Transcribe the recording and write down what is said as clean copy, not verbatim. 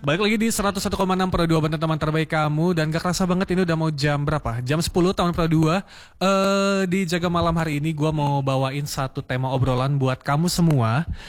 Balik lagi di 101,6 Pro 2 Band teman terbaik kamu. Dan gak kerasa banget ini udah mau jam berapa? Jam 10 tahun Pro 2. Di Jaga Malam hari ini gue mau bawain satu tema obrolan buat kamu semua